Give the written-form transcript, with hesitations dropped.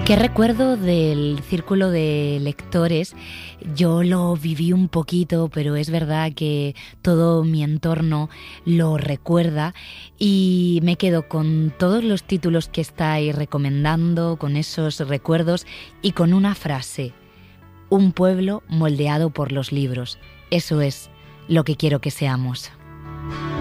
¿Qué recuerdo del círculo de lectores? Yo lo viví un poquito, pero es verdad que todo mi entorno lo recuerda y me quedo con todos los títulos que estáis recomendando, con esos recuerdos y con una frase: un pueblo moldeado por los libros. Eso es lo que quiero que seamos.